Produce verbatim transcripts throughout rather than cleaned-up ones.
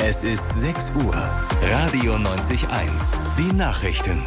Es ist sechs Uhr. Radio neunzig Komma eins. Die Nachrichten.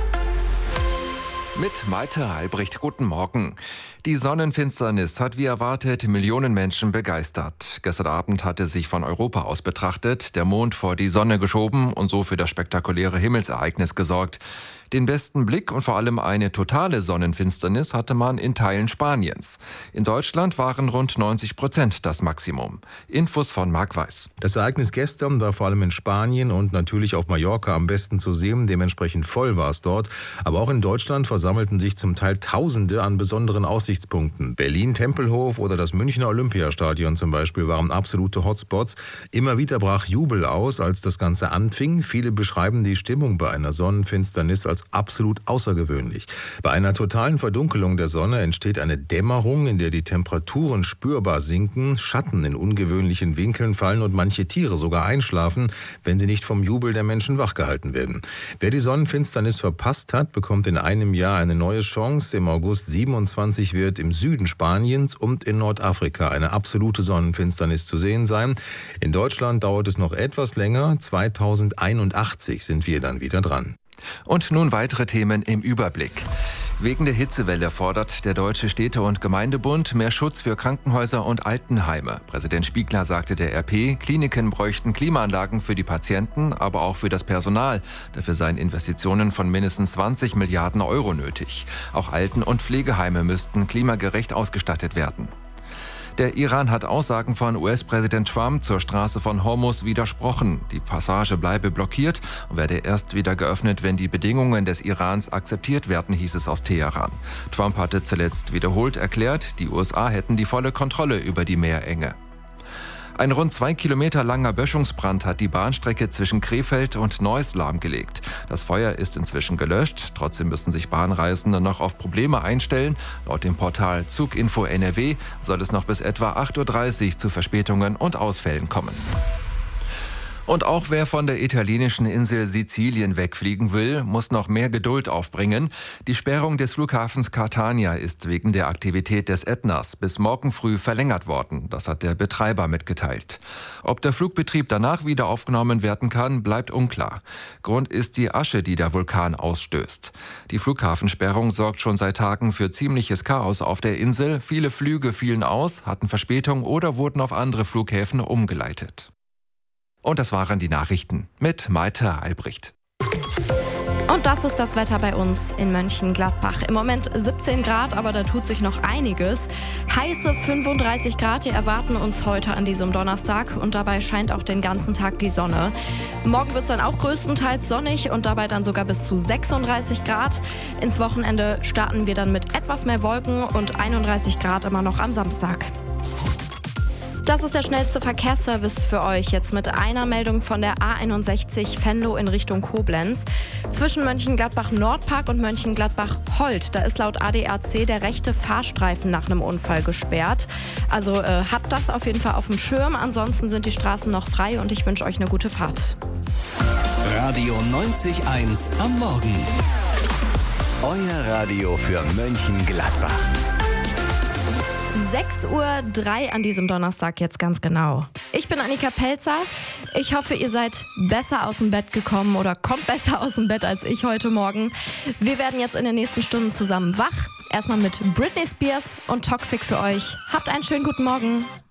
Mit Malte Albrecht, guten Morgen. Die Sonnenfinsternis hat wie erwartet Millionen Menschen begeistert. Gestern Abend hatte sich von Europa aus betrachtet der Mond vor die Sonne geschoben und so für das spektakuläre Himmelsereignis gesorgt. Den besten Blick und vor allem eine totale Sonnenfinsternis hatte man in Teilen Spaniens. In Deutschland waren rund neunzig Prozent das Maximum. Infos von Marc Weiß. Das Ereignis gestern war vor allem in Spanien und natürlich auf Mallorca am besten zu sehen. Dementsprechend voll war es dort. Aber auch in Deutschland versammelten sich zum Teil Tausende an besonderen Aussichtspunkten. Berlin, Tempelhof oder das Münchner Olympiastadion zum Beispiel waren absolute Hotspots. Immer wieder brach Jubel aus, als das Ganze anfing. Viele beschreiben die Stimmung bei einer Sonnenfinsternis als absolut außergewöhnlich. Bei einer totalen Verdunkelung der Sonne entsteht eine Dämmerung, in der die Temperaturen spürbar sinken, Schatten in ungewöhnlichen Winkeln fallen und manche Tiere sogar einschlafen, wenn sie nicht vom Jubel der Menschen wachgehalten werden. Wer die Sonnenfinsternis verpasst hat, bekommt in einem Jahr eine neue Chance. Im August siebenundzwanzig wird im Süden Spaniens und in Nordafrika eine absolute Sonnenfinsternis zu sehen sein. In Deutschland dauert es noch etwas länger. zweitausendeinundachtzig sind wir dann wieder dran. Und nun weitere Themen im Überblick. Wegen der Hitzewelle fordert der Deutsche Städte- und Gemeindebund mehr Schutz für Krankenhäuser und Altenheime. Präsident Spiegler sagte der R P, Kliniken bräuchten Klimaanlagen für die Patienten, aber auch für das Personal. Dafür seien Investitionen von mindestens zwanzig Milliarden Euro nötig. Auch Alten- und Pflegeheime müssten klimagerecht ausgestattet werden. Der Iran hat Aussagen von U S-Präsident Trump zur Straße von Hormuz widersprochen. Die Passage bleibe blockiert und werde erst wieder geöffnet, wenn die Bedingungen des Irans akzeptiert werden, hieß es aus Teheran. Trump hatte zuletzt wiederholt erklärt, die U S A hätten die volle Kontrolle über die Meerenge. Ein rund zwei Kilometer langer Böschungsbrand hat die Bahnstrecke zwischen Krefeld und Neuss lahmgelegt. Das Feuer ist inzwischen gelöscht. Trotzdem müssen sich Bahnreisende noch auf Probleme einstellen. Laut dem Portal Zuginfo N R W soll es noch bis etwa acht Uhr dreißig zu Verspätungen und Ausfällen kommen. Und auch wer von der italienischen Insel Sizilien wegfliegen will, muss noch mehr Geduld aufbringen. Die Sperrung des Flughafens Catania ist wegen der Aktivität des Ätnas bis morgen früh verlängert worden. Das hat der Betreiber mitgeteilt. Ob der Flugbetrieb danach wieder aufgenommen werden kann, bleibt unklar. Grund ist die Asche, die der Vulkan ausstößt. Die Flughafensperrung sorgt schon seit Tagen für ziemliches Chaos auf der Insel. Viele Flüge fielen aus, hatten Verspätung oder wurden auf andere Flughäfen umgeleitet. Und das waren die Nachrichten mit Malte Albrecht. Und das ist das Wetter bei uns in Mönchengladbach. Im Moment siebzehn Grad, aber da tut sich noch einiges. Heiße fünfunddreißig Grad, die erwarten uns heute an diesem Donnerstag. Und dabei scheint auch den ganzen Tag die Sonne. Morgen wird es dann auch größtenteils sonnig und dabei dann sogar bis zu sechsunddreißig Grad. Ins Wochenende starten wir dann mit etwas mehr Wolken und einunddreißig Grad immer noch am Samstag. Das ist der schnellste Verkehrsservice für euch. Jetzt mit einer Meldung von der A einundsechzig Venlo in Richtung Koblenz. Zwischen Mönchengladbach-Nordpark und Mönchengladbach-Holt, da ist laut A D A C der rechte Fahrstreifen nach einem Unfall gesperrt. Also äh, habt das auf jeden Fall auf dem Schirm. Ansonsten sind die Straßen noch frei und ich wünsche euch eine gute Fahrt. Radio neunzig Komma eins am Morgen. Euer Radio für Mönchengladbach. sechs Uhr drei an diesem Donnerstag jetzt ganz genau. Ich bin Annika Pelzer. Ich hoffe, ihr seid besser aus dem Bett gekommen oder kommt besser aus dem Bett als ich heute Morgen. Wir werden jetzt in den nächsten Stunden zusammen wach. Erstmal mit Britney Spears und Toxic für euch. Habt einen schönen guten Morgen.